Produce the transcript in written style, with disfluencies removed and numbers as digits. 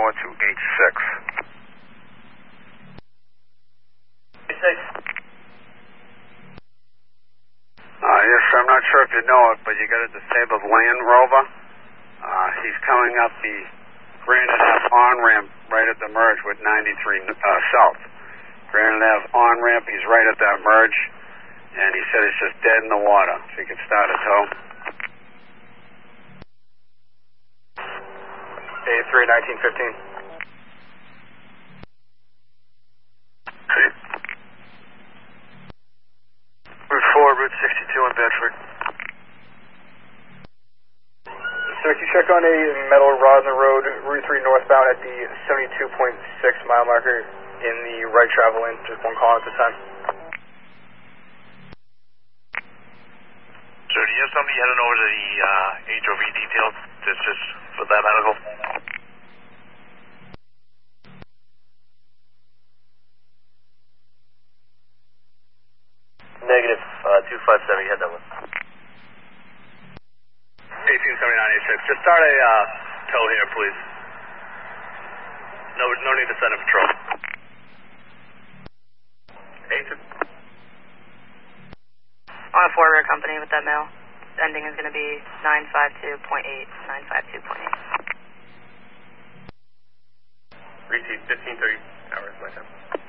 to 86. 86. Yes, I'm not sure if you know it, but you got a disabled Land Rover. He's coming up the Granite Ave on-ramp right at the merge with 93 South. Granite Ave on-ramp, he's right at that merge, and he said it's just dead in the water. If you could start a tow. A3 1915. Route 4, Route 62 in Bedford. Sir, can you check on a metal rod in the road, Route 3 northbound at the 72.6 mile marker in the right travel lane? Just one call at this time. Sir, do you have somebody heading over to the HOV detail just for that medical? Negative 257, you had that one. 187986. Just start a tow here, please. No need to send a patrol. Agent. On a forward company with that mail. Ending is going to be 952.8. 952.8. Repeat 1530 hours, my time.